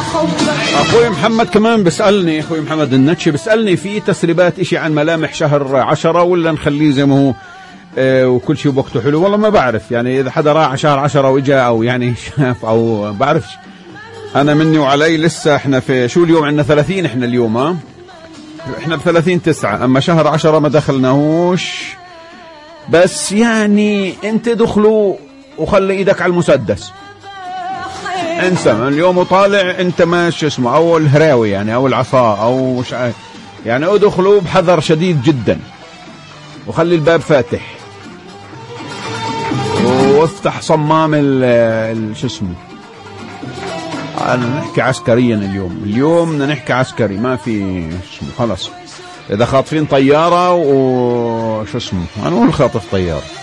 اخوي محمد كمان بسألني، اخوي محمد النتشي بسألني في تسريبات اشي عن ملامح شهر 10 ولا نخليه زي ما هو وكل شيء بوقته حلو. والله ما بعرف يعني اذا حدا راح شهر 10 واجا او يعني شاف او بعرفش. انا مني وعلي لسه احنا في شو اليوم عندنا 30 احنا اليوم احنا ب30/9. اما شهر 10 ما دخلناهوش. بس يعني انت دخلوا وخلي ايدك على المسدس، انسى اليوم وطالع انت ما شو اسمه او الهراوي يعني او العصا او مش يعني ادخلوا بحذر شديد جدا وخلي الباب فاتح وافتح صمام شو اسمه. نحكي عسكريا اليوم بدنا نحكي عسكري، ما في اسمه خلص. اذا خاطفين طياره وشو اسمه هنقول خاطف طياره.